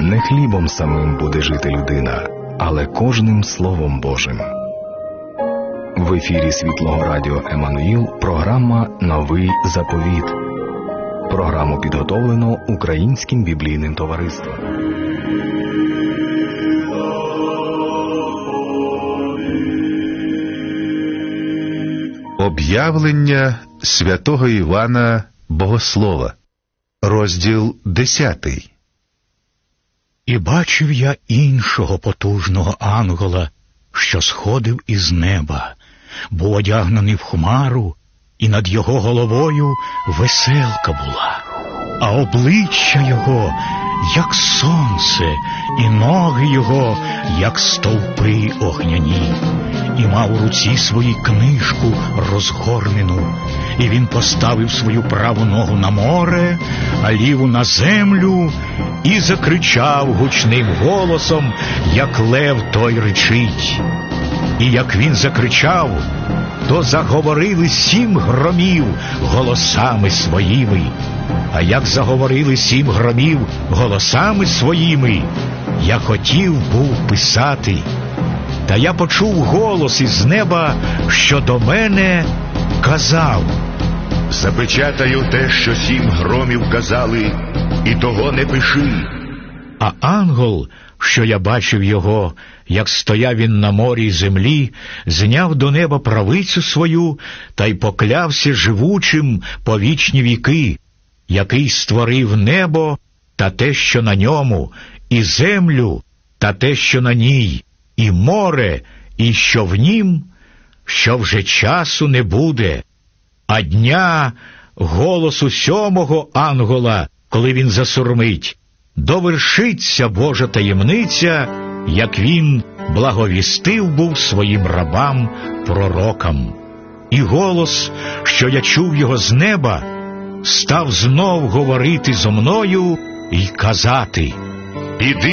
Не хлібом самим буде жити людина, але кожним Словом Божим. В ефірі Світлого Радіо Еммануїл програма «Новий заповіт». Програму підготовлено Українським біблійним товариством. Об'явлення святого Івана Богослова. Розділ 10. І бачив я іншого потужного ангела, що сходив із неба, був одягнений в хмару, і над його головою веселка була, а обличчя його, як сонце, і ноги його, як стовпи огняні. І мав у руці своїй книжку розгорнену, і він поставив свою праву ногу на море, а ліву на землю, і закричав гучним голосом, як лев той ричить. І як він закричав, то заговорили 7 громів голосами своїми. А як заговорили 7 громів голосами своїми, я хотів був писати. Та я почув голос із неба, що до мене казав: «Запечатаю те, що 7 громів казали, і того не пиши». А ангел, що я бачив його, як стояв він на морі й землі, зняв до неба правицю свою та й поклявся живучим по вічні віки, який створив небо та те, що на ньому, і землю та те, що на ній, і море, і що в нім, що вже часу не буде, а дня голосу 7-го ангела, коли він засурмить, довершиться Божа таємниця, як він благовістив був своїм рабам пророкам. І голос, що я чув його з неба, став знов говорити зо мною і казати: «Іди